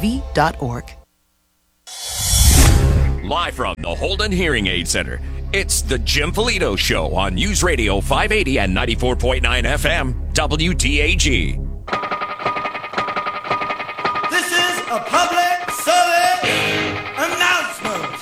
HealthAV.org. Live from the Holden Hearing Aid Center, it's the Jim Polito Show on News Radio 580 and 94.9 FM, WTAG. This is a public service announcement.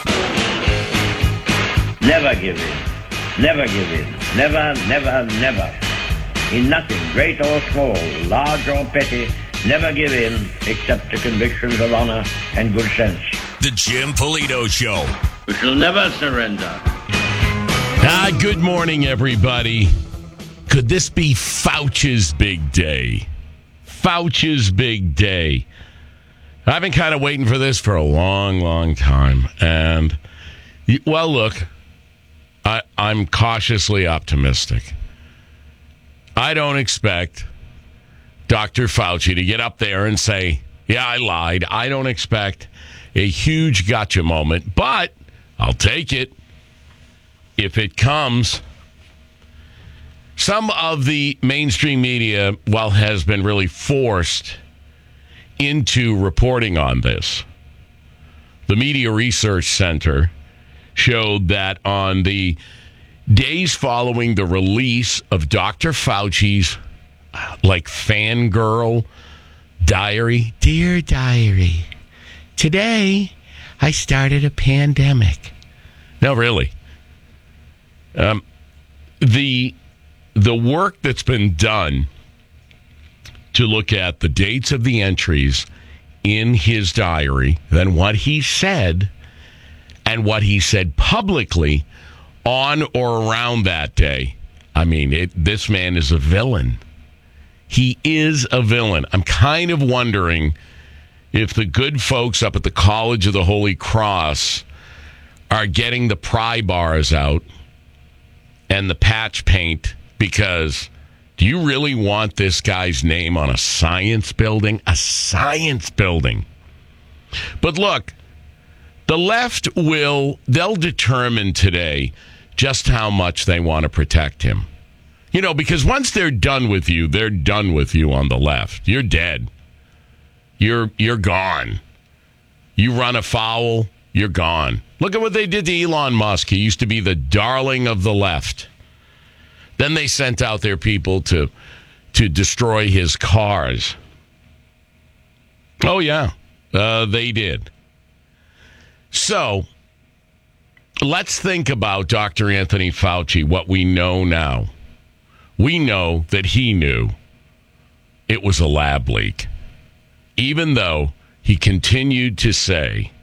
Never give in. Never give in. Never, never, never. In nothing, great or small, large or petty, never give in except to convictions of honor and good sense. The Jim Polito Show. We shall never surrender. Good morning, everybody. Could this be Fauci's big day? Fauci's big day. I've been kind of waiting for this for a long, long time. And, well, look, I'm cautiously optimistic. I don't expect Dr. Fauci to get up there and say, yeah, I lied. I don't expect a huge gotcha moment, but I'll take it if it comes. Some of the mainstream media, has been really forced into reporting on this. The Media Research Center showed that on the days following the release of Dr. Fauci's fangirl diary, dear diary, today I started a pandemic. No, really. The work that's been done to look at the dates of the entries in his diary, then what he said and what he said publicly on or around that day. I mean, this man is a villain. He is a villain. I'm kind of wondering if the good folks up at the College of the Holy Cross are getting the pry bars out and the patch paint, because do you really want this guy's name on a science building? A science building. But look, the left they'll determine today just how much they want to protect him. Because once they're done with you on the left. You're dead. You're gone. You run afoul, you're gone. Look at what they did to Elon Musk. He used to be the darling of the left. Then they sent out their people to destroy his cars. Oh, yeah, they did. So let's think about Dr. Anthony Fauci, what we know now. We know that he knew it was a lab leak, even though he continued to say,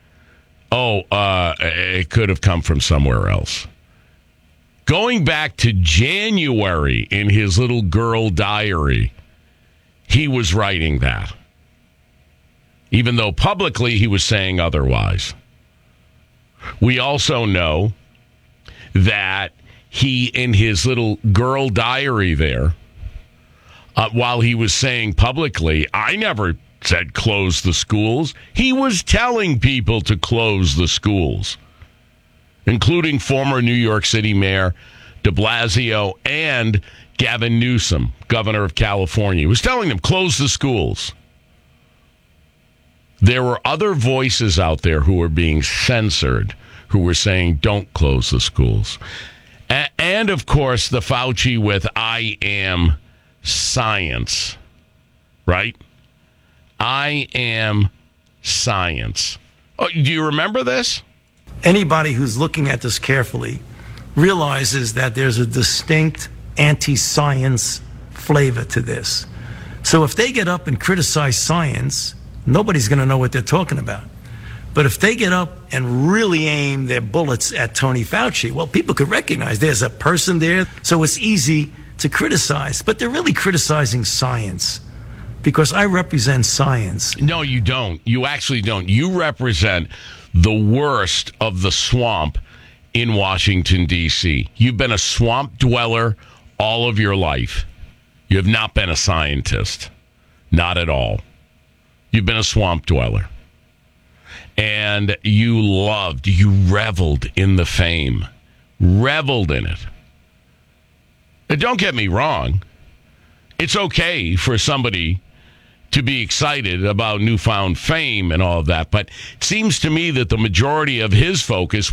it could have come from somewhere else. Going back to January in his little girl diary, he was writing that, even though publicly he was saying otherwise. We also know that he, in his little girl diary there, while he was saying publicly, I never said close the schools, he was telling people to close the schools, including former New York City Mayor de Blasio and Gavin Newsom, governor of California. He was telling them, close the schools. There were other voices out there who were being censored, who were saying, don't close the schools. And, of course, the Fauci with I am science, right? I am science. Oh, do you remember this? Anybody who's looking at this carefully realizes that there's a distinct anti-science flavor to this. So if they get up and criticize science, nobody's going to know what they're talking about. But if they get up and really aim their bullets at Tony Fauci, well, people could recognize there's a person there, so it's easy to criticize. But they're really criticizing science, because I represent science. No, you don't. You actually don't. You represent the worst of the swamp in Washington, D.C. You've been a swamp dweller all of your life. You have not been a scientist. Not at all. You've been a swamp dweller. And you reveled in the fame. Reveled in it. And don't get me wrong. It's okay for somebody to be excited about newfound fame and all of that. But it seems to me that the majority of his focus